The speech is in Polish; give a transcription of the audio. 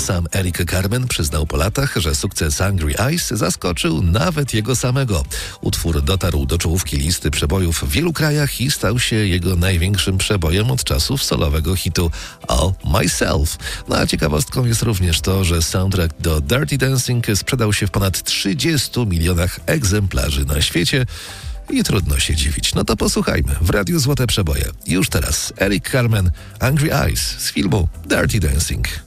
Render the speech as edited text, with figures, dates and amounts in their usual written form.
Sam Eric Carmen przyznał po latach, że sukces Angry Eyes zaskoczył nawet jego samego. Utwór dotarł do czołówki listy przebojów w wielu krajach i stał się jego największym przebojem od czasów solowego hitu All Myself. No a ciekawostką jest również to, że soundtrack do Dirty Dancing sprzedał się w ponad 30 milionach egzemplarzy na świecie i trudno się dziwić. No to posłuchajmy w Radiu Złote Przeboje. Już teraz Eric Carmen, Angry Eyes z filmu Dirty Dancing.